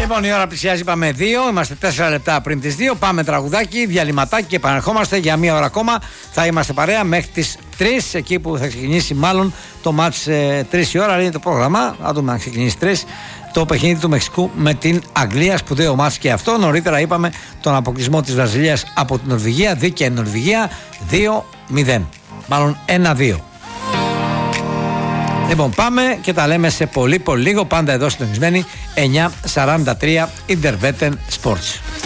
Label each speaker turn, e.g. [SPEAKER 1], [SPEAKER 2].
[SPEAKER 1] Λοιπόν, η ώρα πλησιάζει, είπαμε 2. Είμαστε 4 λεπτά πριν τις 2. Πάμε τραγουδάκι, διαλυματάκι και επανερχόμαστε για μία ώρα ακόμα. Θα είμαστε παρέα μέχρι τις 3, εκεί που θα ξεκινήσει μάλλον το μάτς 3 η ώρα. Είναι το πρόγραμμα. Θα δούμε αν ξεκινήσει 3. Το παιχνίδι του Μεξικού με την Αγγλία. Σπουδαίο μάτς και αυτό. Νωρίτερα είπαμε τον αποκλεισμό της Βραζιλίας από την Νορβηγία. Δίκαια η Νορβηγία 2-0. Μάλλον 1-2. Λοιπόν, πάμε και τα λέμε σε πολύ λίγο. Πάντα εδώ συντονισμένοι 9:43 Interwetten Sports.